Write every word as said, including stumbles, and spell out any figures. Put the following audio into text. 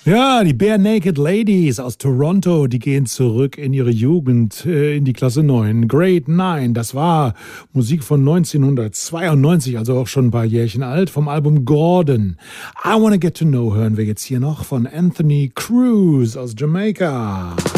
Ja, die Bare Naked Ladies aus Toronto, die gehen zurück in ihre Jugend, äh, in die Klasse neun. Grade neun, das war Musik von neunzehnhundertzweiundneunzig, also auch schon ein paar Jährchen alt, vom Album Gordon. I Wanna Get to Know hören wir jetzt hier noch von Anthony Cruz aus Jamaika.